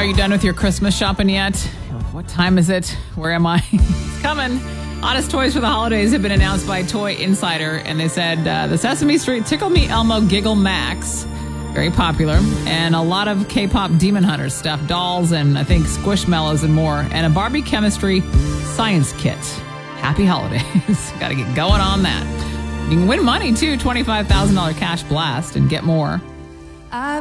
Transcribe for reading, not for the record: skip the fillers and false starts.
Are you done with your Christmas shopping yet? What time is it? Where am I? It's coming. Hottest toys for the holidays have been announced by Toy Insider, and they said the Sesame Street Tickle Me Elmo Giggle Max, very popular, and a lot of K-pop Demon Hunters stuff, dolls, and I think Squishmallows and more, and a Barbie Chemistry Science Kit. Happy holidays. Got to get going on that. You can win money, too, $25,000 cash blast, and get more.